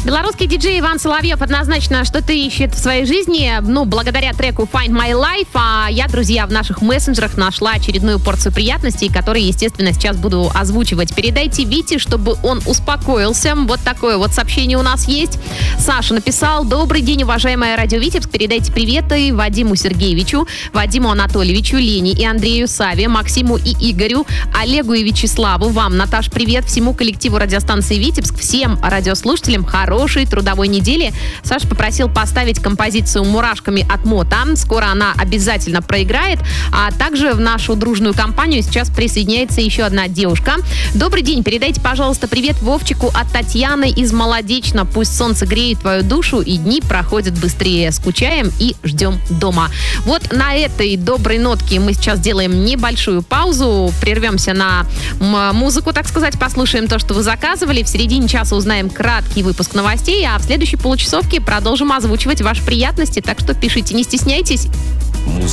Белорусский диджей Иван Соловьев однозначно что-то ищет в своей жизни, благодаря треку Find My Life. А я, друзья, в наших мессенджерах нашла очередную порцию приятностей, которые, естественно, сейчас буду озвучивать. Передайте Вите, чтобы он успокоился. Вот такое вот сообщение у нас есть. Саша написал: добрый день, уважаемая радио Витебск. Передайте приветы Вадиму Сергеевичу, Вадиму Анатольевичу, Лене и Андрею Саве, Максиму и Игорю, Олегу и Вячеславу. Вам, Наташ, привет. Всему коллективу радиостанции Витебск, всем радиослушателям хорошей трудовой недели. Саша попросил поставить композицию «Мурашками» от Мота. Скоро она обязательно проиграет. А также в нашу дружную компанию сейчас присоединяется еще одна девушка. Добрый день. Передайте, пожалуйста, привет Вовчику от Татьяны из Молодечно. Пусть солнце греет твою душу и дни проходят быстрее. Скучаем и ждем дома. Вот на этой доброй нотке мы сейчас делаем небольшую паузу. Прервемся на музыку, так сказать. Послушаем то, что вы заказывали. В середине часа узнаем краткий выпуск новостей, а в следующей получасовке продолжим озвучивать ваши приятности. Так что пишите, не стесняйтесь.